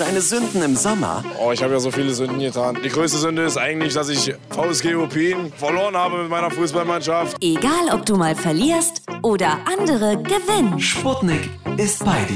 Deine Sünden im Sommer? Oh, ich habe ja so viele Sünden getan. Die größte Sünde ist eigentlich, dass ich VSG Opin verloren habe mit meiner Fußballmannschaft. Egal, ob du mal verlierst oder andere gewinnen. Sputnik ist bei dir.